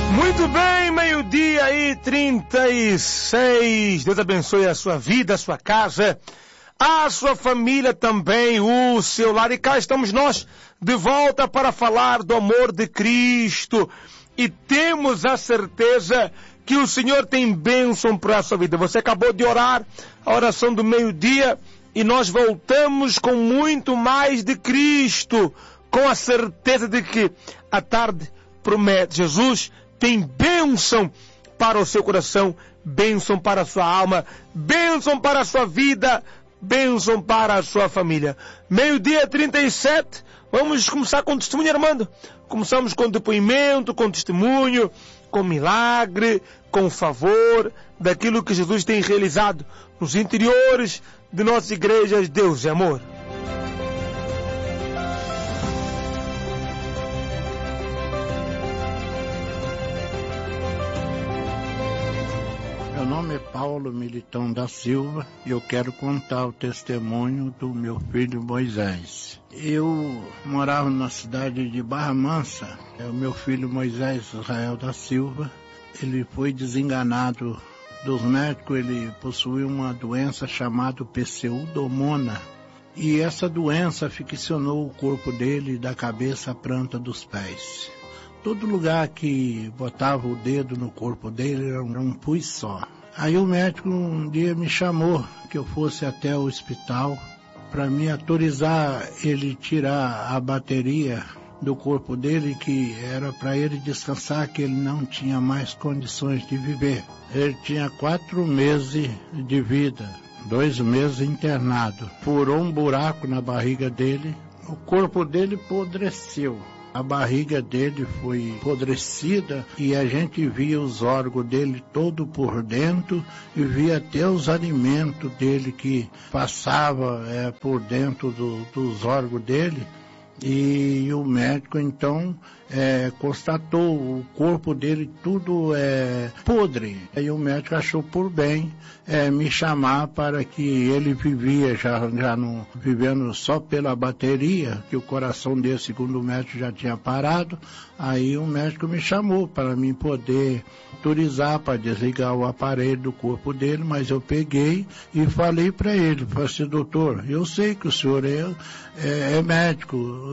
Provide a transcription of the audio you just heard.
Muito bem, meio-dia e 36. Deus abençoe a sua vida, a sua casa, a sua família também, o seu lar. E cá estamos nós de volta para falar do amor de Cristo. E temos a certeza que o Senhor tem bênção para a sua vida. Você acabou de orar a oração do meio-dia e nós voltamos com muito mais de Cristo, com a certeza de que a tarde promete. Jesus tem bênção para o seu coração, bênção para a sua alma, bênção para a sua vida, bênção para a sua família. Meio-dia 37, vamos começar com testemunho, Armando. Começamos com depoimento, com testemunho, com milagre, com favor daquilo que Jesus tem realizado nos interiores de nossas igrejas. Deus é amor. Meu nome é Paulo Militão da Silva e eu quero contar o testemunho do meu filho Moisés. Eu morava na cidade de Barra Mansa. O meu filho Moisés Israel da Silva, ele foi desenganado dos médicos. Ele possuía uma doença chamada pseudomona. E essa doença ficcionou o corpo dele da cabeça à planta dos pés. Todo lugar que botava o dedo no corpo dele era um pus só. Aí o médico um dia me chamou que eu fosse até o hospital para me autorizar ele tirar a bateria do corpo dele, que era para ele descansar, que ele não tinha mais condições de viver. Ele tinha 4 meses de vida, 2 meses internado. Furou um buraco na barriga dele, o corpo dele apodreceu. A barriga dele foi apodrecida e a gente via os órgãos dele todo por dentro e via até os alimentos dele que passavam por dentro dos órgãos dele. E o médico então constatou o corpo dele tudo podre. Aí o médico achou por bem me chamar para que ele vivia já não vivendo só pela bateria, que o coração dele, segundo o médico, já tinha parado. Aí o médico me chamou para mim poder autorizar para desligar o aparelho do corpo dele, mas eu peguei e falei para ele, falei assim: doutor, eu sei que o senhor é médico,